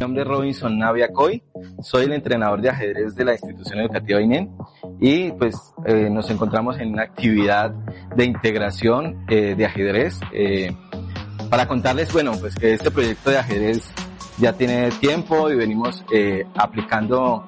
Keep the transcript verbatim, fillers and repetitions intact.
nombre es Robinson Navia Coy, soy el entrenador de ajedrez de la institución educativa I N E N y pues eh, nos encontramos en una actividad de integración eh, de ajedrez eh, para contarles, bueno, pues que este proyecto de ajedrez ya tiene tiempo y venimos eh, aplicando